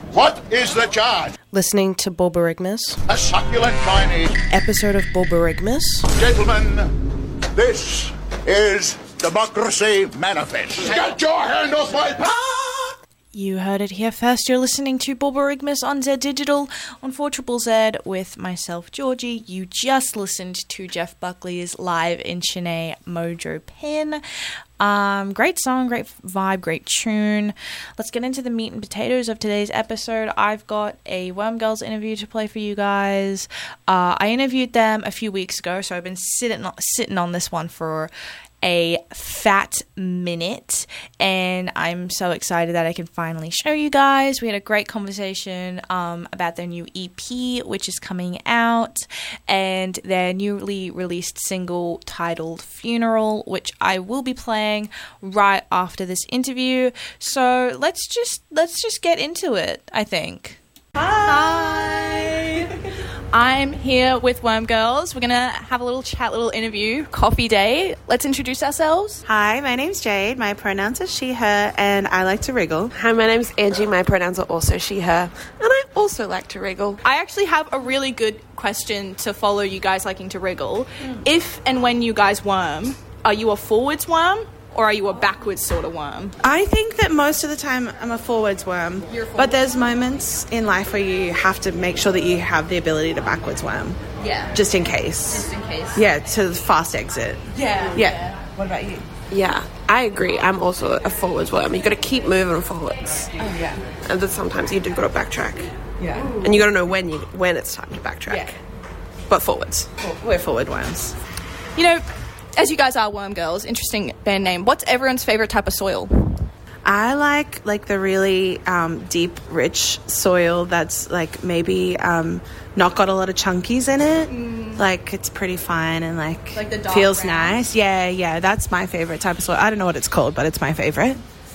What is the charge? Listening to Borborygmus. A succulent Chinese. Episode of Borborygmus. Gentlemen, this is Democracy Manifest. Get your hand off my pants! You heard it here first. You're listening to Borborygmus on Z Digital on 4ZZZ with myself, Georgie. You just listened to Jeff Buckley's Live in Chennai Mojo Pen. Great song, great vibe, great tune. Let's get into the meat and potatoes of today's episode. I've got a Worm Girls interview to play for you guys. I interviewed them a few weeks ago, so I've been sitting on this one for a fat minute, and I'm so excited that I can finally show you guys. We had a great conversation about their new EP, which is coming out, and their newly released single titled Funeral, which I will be playing right after this interview. So let's just get into it, I think. Hi. I'm here with Worm Girls. We're going to have a little chat, little interview, coffee day. Let's introduce ourselves. Hi, my name's Jade. My pronouns are she, her, and I like to wriggle. Hi, my name's Angie. My pronouns are also she, her, and I also like to wriggle. I actually have a really good question to follow you guys liking to wriggle. If and when you guys worm, are you a forwards worm? Or are you a backwards sort of worm? I think that most of the time I'm a forwards worm. But there's moments in life where you have to make sure that you have the ability to backwards worm. Yeah. Just in case. Yeah, to fast exit. Yeah. What about you? Yeah, I agree. I'm also a forwards worm. You got to keep moving forwards. Oh, yeah. And then sometimes you do got to backtrack. Yeah. And you got to know when it's time to backtrack. Yeah. But forwards. We're forward worms. You know, as you guys are Worm Girls, interesting band name. What's everyone's favourite type of soil? I like the really deep, rich soil that's like maybe not got a lot of chunkies in it. Like it's pretty fine and like the dark feels brown. nice. Yeah, that's my favorite type of soil. I don't know what it's called, but it's my favorite.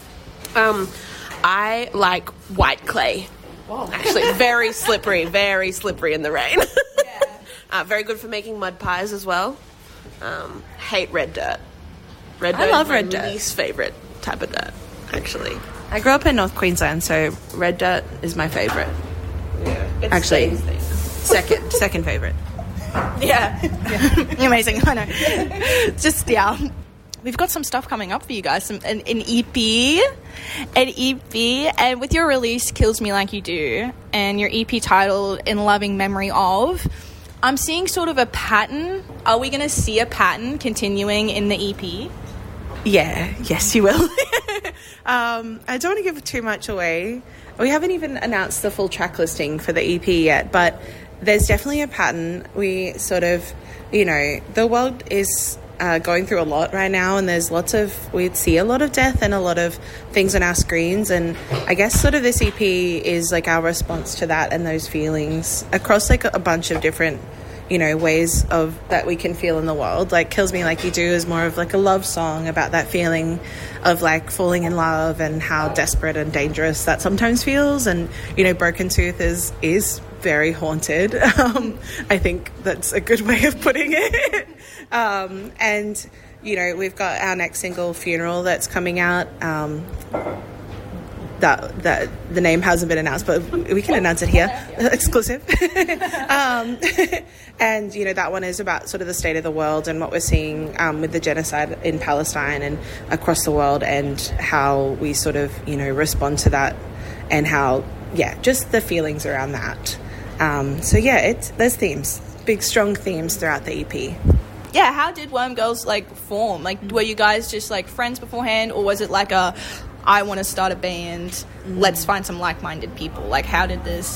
I like white clay. Whoa. Actually, very slippery in the rain. Very good for making mud pies as well. Hate red dirt. Red dirt I love is my red dirt. least favourite type of dirt, actually. I grew up in North Queensland, so red dirt is my favorite. Yeah. Actually, second favorite. Yeah. Amazing. I know. Just, yeah. We've got some stuff coming up for you guys. An EP. And with your release, Kills Me Like You Do, and your EP titled In Loving Memory Of, I'm seeing sort of a pattern. Are we going to see a pattern continuing in the EP? Yeah, yes, you will. I don't want to give too much away. We haven't even announced the full track listing for the EP yet, but there's definitely a pattern. We sort of, the world is going through a lot right now, and we see a lot of death and a lot of things on our screens, and I guess sort of this EP is like our response to that and those feelings across like a bunch of different ways of that we can feel in the world. Like Kills Me Like You Do is more of like a love song about that feeling of like falling in love and how desperate and dangerous that sometimes feels, and Broken Tooth is very haunted. I think that's a good way of putting it. And we've got our next single, Funeral, that's coming out. That the name hasn't been announced, but we can announce it here. Exclusive. And that one is about sort of the state of the world and what we're seeing with the genocide in Palestine and across the world, and how we sort of respond to that, and how just the feelings around that. There's themes, big strong themes throughout the EP. Yeah, how did Worm Girls form? Were you guys just friends beforehand, or was it I want to start a band, let's find some like-minded people? How did this